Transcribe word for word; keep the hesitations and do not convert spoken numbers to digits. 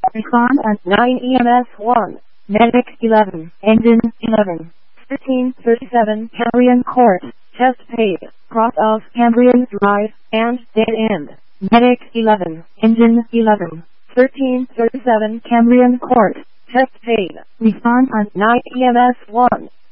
Respond at nine E M S one. Medic eleven. Engine eleven. thirteen thirty-seven Cambrian Court. Chest paid. Cross of Cambrian Drive and dead end. Medic eleven. Engine eleven. thirteen thirty-seven Cambrian Court. Chest paid. Respond at nine E M S one.